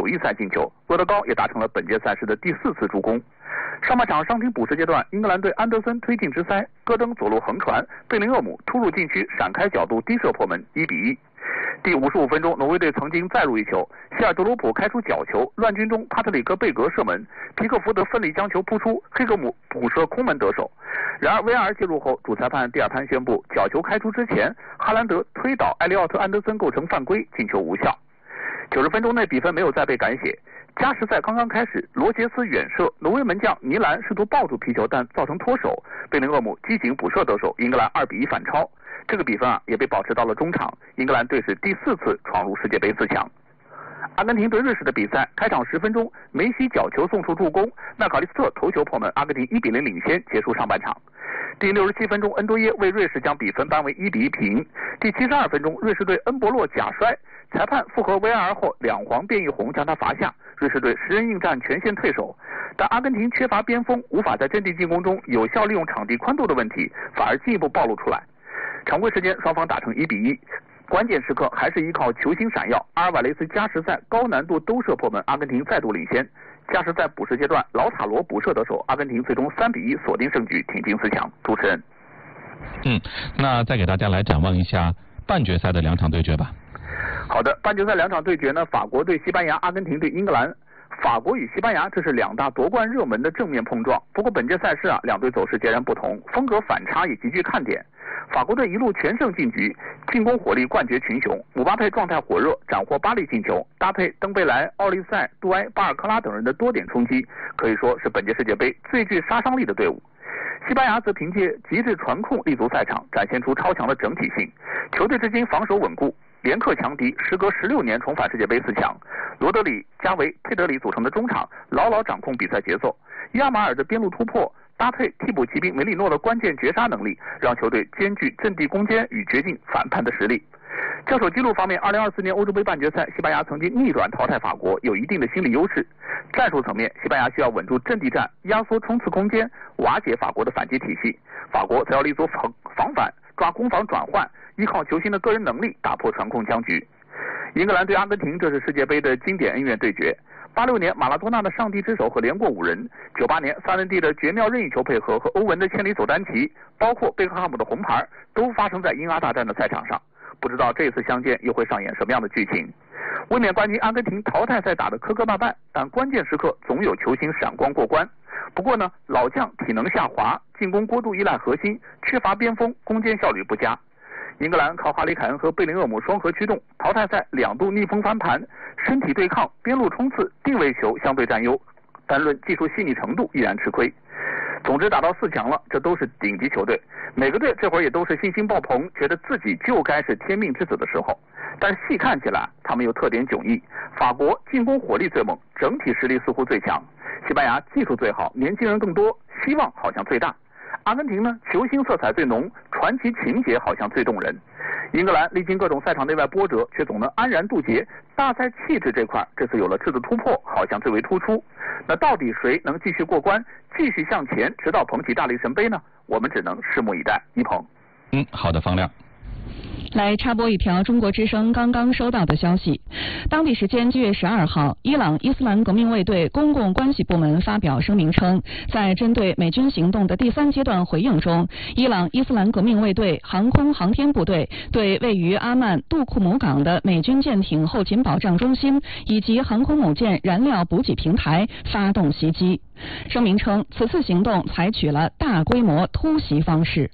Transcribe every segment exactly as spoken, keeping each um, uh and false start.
友谊赛进球，罗德高也达成了本届赛事的第四次助攻。上半场伤停补时阶段，英格兰队安德森推进直塞，戈登左路横传，贝林厄姆突入禁区闪开角度低射破门，一比一。第五十五分钟，挪威队曾经再入一球，希尔德鲁普开出角球，乱军中帕特里克贝格射门，皮克福德奋力将球扑出，黑格姆补射空门得手。然而 V R 介入后，主裁判蒂尔潘宣布，角球开出之前，哈兰德推倒埃利奥特安德森构成犯规，进球无效。九十分钟内比分没有再被改写，加时赛刚刚开始，罗杰斯远射，挪威门将尼兰试图抱住皮球，但造成脱手，贝林厄姆机警补射得手，英格兰二比一反超。这个比分啊也被保持到了中场，英格兰队是第四次闯入世界杯四强。阿根廷对瑞士的比赛，开场十分钟，梅西角球送出助攻，麦考利斯特头球破门，阿根廷一比零领先，结束上半场。第六十七分钟，恩多耶为瑞士将比分扳为一比一平。第七十二分钟，瑞士队恩博洛假摔，裁判复核 V R 后两黄变一红将他罚下，瑞士队十人应战全线退守。但阿根廷缺乏边锋，无法在阵地进攻中有效利用场地宽度的问题，反而进一步暴露出来。常规时间双方打成一比一，关键时刻还是依靠球星闪耀，阿尔瓦雷斯加时赛高难度兜射破门，阿根廷再度领先。加时赛补时阶段，老塔罗补射得手，阿根廷最终三比一锁定胜局，挺进四强。主持人， 嗯，那再给大家来展望一下半决赛的两场对决吧。 好的，半决赛两场对决呢，法国对西班牙，阿根廷对英格兰。法国与西班牙，这是两大夺冠热门的正面碰撞。不过本届赛事啊，两队走势截然不同，风格反差也极具看点。法国队一路全胜进局，进攻火力冠绝群雄，姆巴佩状态火热，斩获八粒进球，搭配登贝莱、奥利塞、杜埃、巴尔科拉等人的多点冲击，可以说是本届世界杯最具杀伤力的队伍。西班牙则凭借极致传控立足赛场，展现出超强的整体性。球队至今防守稳固，连克强敌，时隔十六年重返世界杯四强。罗德里、加维、佩德里组成的中场牢牢掌控比赛节奏，亚马尔的边路突破搭配替补骑兵梅里诺的关键绝杀能力，让球队兼具阵地攻坚与绝境反叛的实力。交手记录方面，二零二四年欧洲杯半决赛，西班牙曾经逆转淘汰法国，有一定的心理优势。战术层面，西班牙需要稳住阵地战，压缩冲刺空间，瓦解法国的反击体系；法国则要立足防防反，抓攻防转换，依靠球星的个人能力打破传控僵局。英格兰对阿根廷，这是世界杯的经典恩怨对决。八六年马拉多纳的上帝之手和连过五人，九八年萨恩蒂的绝妙任意球配合和欧文的千里走单骑，包括贝克汉姆的红牌，都发生在英阿大战的赛场上。不知道这次相见又会上演什么样的剧情。卫冕冠军阿根廷淘汰赛打得磕磕绊绊，但关键时刻总有球星闪光过关。不过呢，老将体能下滑，进攻过度依赖核心，缺乏边锋，攻坚效率不佳。英格兰靠哈里凯恩和贝林厄姆双核驱动，淘汰赛两度逆风翻盘，身体对抗、边路冲刺、定位球相对占优，单论技术细腻程度依然吃亏。总之打到四强了，这都是顶级球队，每个队这会儿也都是信心爆棚，觉得自己就该是天命之子的时候。但细看起来，他们又特点迥异。法国进攻火力最猛，整体实力似乎最强；西班牙技术最好，年轻人更多，希望好像最大。阿根廷呢，球星色彩最浓，传奇情节好像最动人。英格兰历经各种赛场内外波折，却总能安然渡劫。大赛气质这块，这次有了质的突破，好像最为突出。那到底谁能继续过关，继续向前，直到捧起大力神杯呢？我们只能拭目以待。一鹏， 嗯，好的，方亮。 来插播一条中国之声刚刚收到的消息，当地时间七月十二号，伊朗伊斯兰革命卫队公共关系部门发表声明称，在针对美军行动的第三阶段回应中，伊朗伊斯兰革命卫队航空航天部队对位于阿曼杜库姆港的美军舰艇后勤保障中心以及航空母舰燃料补给平台发动袭击。声明称，此次行动采取了大规模突袭方式。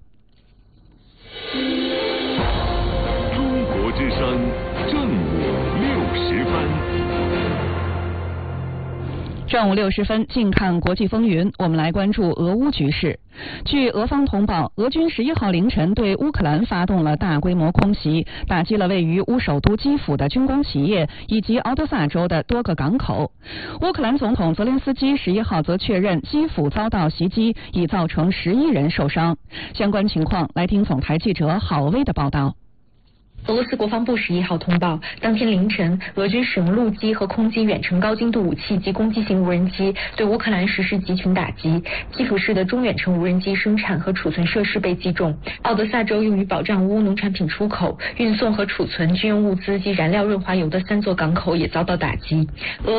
之声正午六十分， 正午六十分，近看国际风云。我们来关注俄乌局势。据俄方通报，俄军十一号凌晨对乌克兰发动了大规模空袭，打击了位于乌首都基辅的军工企业以及敖德萨州的多个港口。乌克兰总统泽连斯基十一号则确认，基辅遭到袭击，已造成十一人受伤。相关情况，来听总台记者郝薇的报道。 俄罗斯国防部十一号通报，当天凌晨，俄军使用陆基和空机远程高精度武器及攻击型无人机对乌克兰实施集群打击。基辅市的中远程无人机生产和储存设施被击中。奥德萨州用于保障乌农产品出口、运送和储存军用物资及燃料润滑油的三座港口也遭到打击。俄